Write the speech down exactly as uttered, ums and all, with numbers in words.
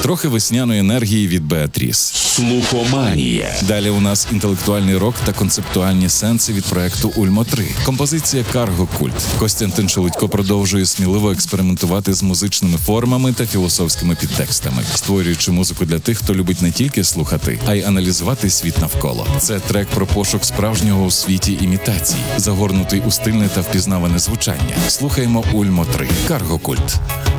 трохи весняної енергії від Беатріс. Слухоманія. Далі у нас інтелектуальний рок та концептуальні сенси від проекту Ульмо три. Композиція «Карго Культ». Костянтин Шелудько продовжує сміливо експериментувати з музичними формами та філософськими підтекстами, створюючи музику для тих, хто любить не тільки слухати, а й аналізувати світ навколо. Це трек про пошук справжнього у світі імітацій, загорнутий у стильне та впізнаване звучання. Слухаємо Ульмо три. «Карго Культ».